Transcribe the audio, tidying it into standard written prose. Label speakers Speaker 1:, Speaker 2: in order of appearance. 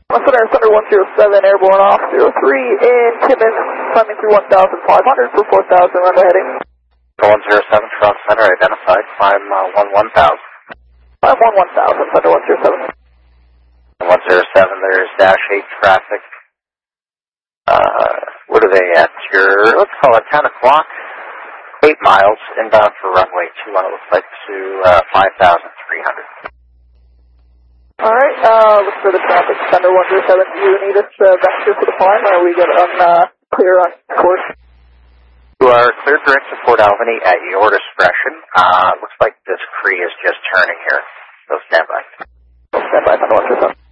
Speaker 1: Thunder 107, airborne off 03 in Timmins, climbing through 1,500 for 4,000, runway heading.
Speaker 2: 107 from center, identified, climb 11,000.
Speaker 1: Climb 11,000, Thunder 107.
Speaker 2: 107, there's Dash 8 traffic. What are they at? Let's call it 10 o'clock. 8 miles, inbound for runway 21, it looks like, to 5,300.
Speaker 1: Alright, look for the traffic, Thunder 107. Do you need us back here for the climb, or are we good on clear on course?
Speaker 2: You are clear direct to Fort Albany at your discretion. Looks like this Cree is just turning here, so stand by.
Speaker 1: Stand by, Thunder 107.